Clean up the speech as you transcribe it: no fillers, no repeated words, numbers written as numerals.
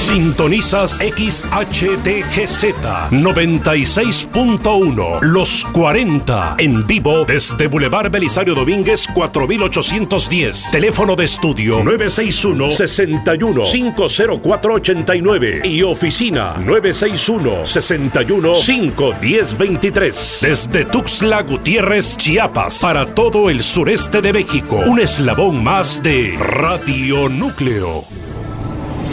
Sintonizas XHTGZ 96.1 Los 40 en vivo desde Boulevard Belisario Domínguez 4810. Teléfono de estudio 961-61-50489 y oficina 961-61-51023. Desde Tuxtla Gutiérrez, Chiapas, para todo el sureste de México, un eslabón más de Radio Núcleo.